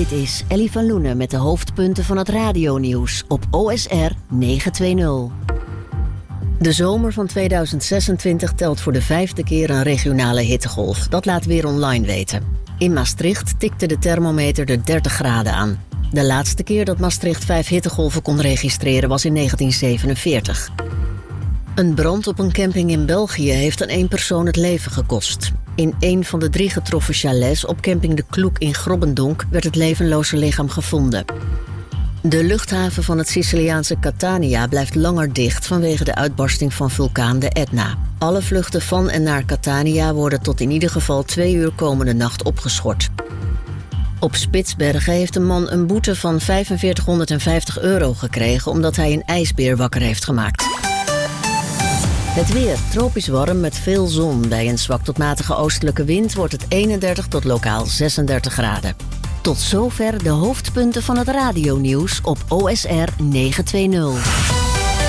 Dit is Ellie van Loenen met de hoofdpunten van het radionieuws op OSR 920. De zomer van 2026 telt voor de 5e keer een regionale hittegolf. Dat laat Weer Online weten. In Maastricht tikte de thermometer de 30 graden aan. De laatste keer dat Maastricht 5 hittegolven kon registreren was in 1947. Een brand op een camping in België heeft aan 1 persoon het leven gekost. In een van de 3 getroffen chalets op camping De Kloek in Grobbendonk werd het levenloze lichaam gevonden. De luchthaven van het Siciliaanse Catania blijft langer dicht vanwege de uitbarsting van vulkaan de Etna. Alle vluchten van en naar Catania worden tot in ieder geval 2 uur komende nacht opgeschort. Op Spitsbergen heeft een man een boete van €4550 gekregen omdat hij een ijsbeer wakker heeft gemaakt. Het weer, tropisch warm met veel zon. Bij een zwak tot matige oostelijke wind wordt het 31 tot lokaal 36 graden. Tot zover de hoofdpunten van het radionieuws op OSR 920.